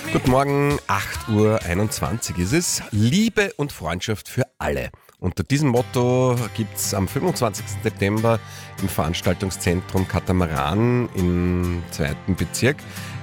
Guten Morgen, 8:21 Uhr ist es. Liebe und Freundschaft für alle. Unter diesem Motto gibt es am 25. September im Veranstaltungszentrum Katamaran im 2. Bezirk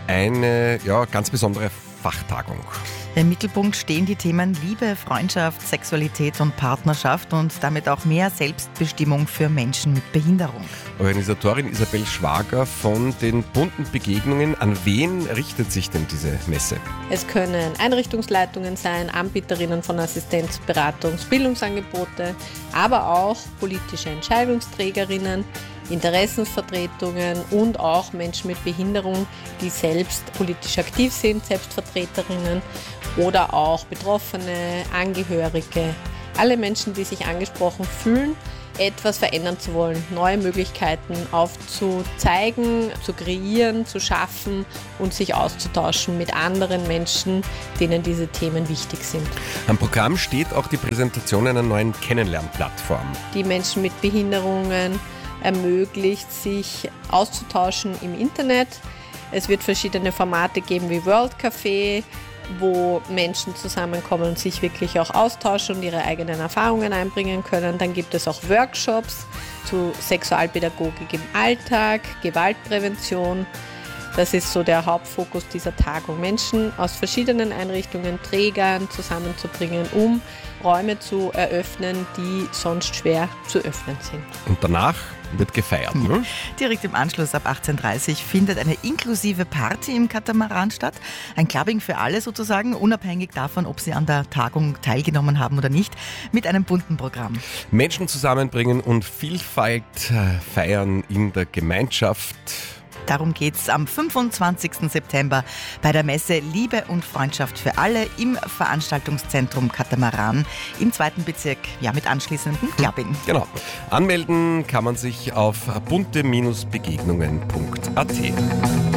eine ganz besondere Fachtagung. Im Mittelpunkt stehen die Themen Liebe, Freundschaft, Sexualität und Partnerschaft und damit auch mehr Selbstbestimmung für Menschen mit Behinderung. Organisatorin Isabel Schwager von den bunten Begegnungen. An wen richtet sich denn diese Messe? Es können Einrichtungsleitungen sein, Anbieterinnen von Assistenz-, Beratungs-, Bildungsangebote, aber auch politische Entscheidungsträgerinnen, Interessensvertretungen und auch Menschen mit Behinderung, die selbst politisch aktiv sind, Selbstvertreterinnen oder auch Betroffene, Angehörige. Alle Menschen, die sich angesprochen fühlen, etwas verändern zu wollen, neue Möglichkeiten aufzuzeigen, zu kreieren, zu schaffen und sich auszutauschen mit anderen Menschen, denen diese Themen wichtig sind. Am Programm steht auch die Präsentation einer neuen Kennenlernplattform. Die Menschen mit Behinderungen ermöglicht, sich auszutauschen im Internet. Es wird verschiedene Formate geben wie World Café, wo Menschen zusammenkommen und sich wirklich auch austauschen und ihre eigenen Erfahrungen einbringen können. Dann gibt es auch Workshops zu Sexualpädagogik im Alltag, Gewaltprävention. Das ist so der Hauptfokus dieser Tagung, Menschen aus verschiedenen Einrichtungen, Trägern zusammenzubringen, um Räume zu eröffnen, die sonst schwer zu öffnen sind. Und danach wird gefeiert. Ne? Direkt im Anschluss ab 18:30 Uhr findet eine inklusive Party im Katamaran statt. Ein Clubbing für alle sozusagen, unabhängig davon, ob sie an der Tagung teilgenommen haben oder nicht, mit einem bunten Programm. Menschen zusammenbringen und Vielfalt feiern in der Gemeinschaft. Darum geht es am 25. September bei der Messe Liebe und Freundschaft für alle im Veranstaltungszentrum Katamaran im 2. Bezirk, mit anschließendem Clubbing. Genau. Anmelden kann man sich auf bunte-begegnungen.at.